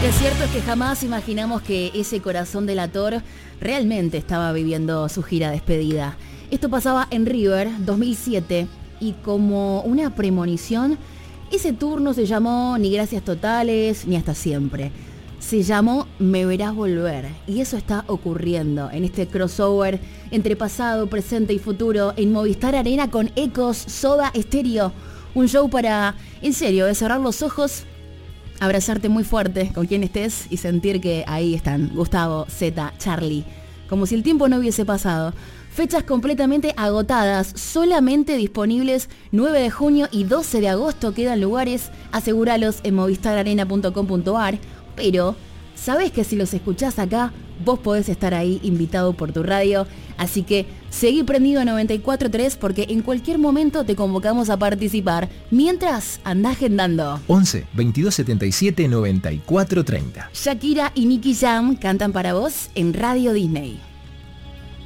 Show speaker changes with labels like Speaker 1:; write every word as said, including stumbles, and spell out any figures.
Speaker 1: que es cierto es que jamás imaginamos que ese corazón delator realmente estaba viviendo su gira de despedida. Esto pasaba en River dos mil siete y como una premonición, ese tour no se llamó ni Gracias Totales ni Hasta Siempre. Se llamó Me Verás Volver y eso está ocurriendo en este crossover entre pasado, presente y futuro en Movistar Arena con Ecos, Soda Stereo. Un show para, en serio, de cerrar los ojos, abrazarte muy fuerte con quien estés y sentir que ahí están Gustavo, Zeta, Charlie, como si el tiempo no hubiese pasado. Fechas completamente agotadas, solamente disponibles nueve de junio y doce de agosto. Quedan lugares, asegúralos en movistar arena punto com punto ar. Pero, ¿sabés que si los escuchás acá, vos podés estar ahí invitado por tu radio? Así que seguí prendido a noventa y cuatro punto tres porque en cualquier momento te convocamos a participar. Mientras, andá agendando.
Speaker 2: once, veintidós setenta y siete, noventa y cuatro treinta.
Speaker 1: Shakira y Nicky Jam cantan para vos en Radio Disney.